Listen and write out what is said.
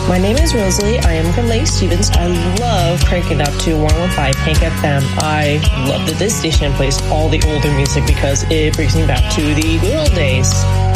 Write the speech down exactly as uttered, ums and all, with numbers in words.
My name is Rosalie. I am from Lake Stevens. I love cranking up to one oh one five Hank F M. I love that this station plays all the older music because it brings me back to the good old days.